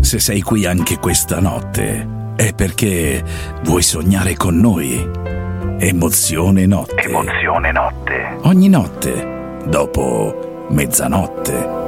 Se sei qui anche questa notte è perché vuoi sognare con noi. Emozione Notte. Emozione Notte. Ogni notte, dopo mezzanotte.